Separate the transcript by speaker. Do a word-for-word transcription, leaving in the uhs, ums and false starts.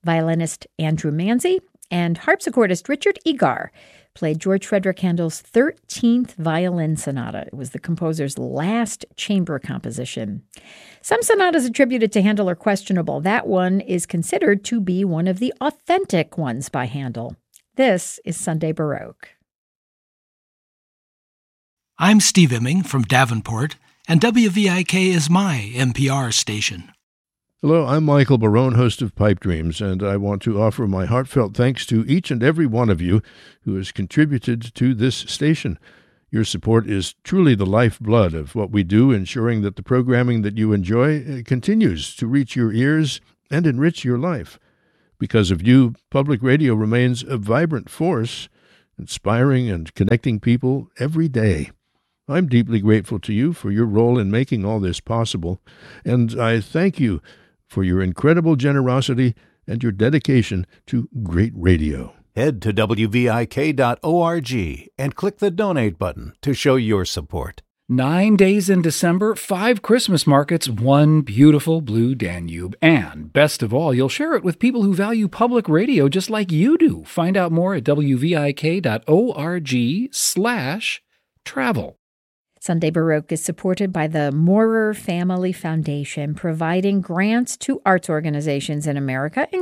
Speaker 1: Violinist Andrew Manzi and harpsichordist Richard Egar played George Frederick Handel's thirteenth Violin Sonata. It was the composer's last chamber composition. Some sonatas attributed to Handel are questionable. That one is considered to be one of the authentic ones by Handel. This is Sunday Baroque.
Speaker 2: I'm Steve Imming from Davenport, and W V I K is my N P R station.
Speaker 3: Hello, I'm Michael Barone, host of Pipe Dreams, and I want to offer my heartfelt thanks to each and every one of you who has contributed to this station. Your support is truly the lifeblood of what we do, ensuring that the programming that you enjoy continues to reach your ears and enrich your life. Because of you, public radio remains a vibrant force, inspiring and connecting people every day. I'm deeply grateful to you for your role in making all this possible, and I thank you for your incredible generosity and your dedication to great radio.
Speaker 4: Head to W V I K dot org and click the donate button to show your support.
Speaker 5: Nine days in December, five Christmas markets, one beautiful blue Danube. And best of all, you'll share it with people who value public radio just like you do. Find out more at W V I K dot org slash travel.
Speaker 1: Sunday Baroque is supported by the Moorer Family Foundation, providing grants to arts organizations in America, including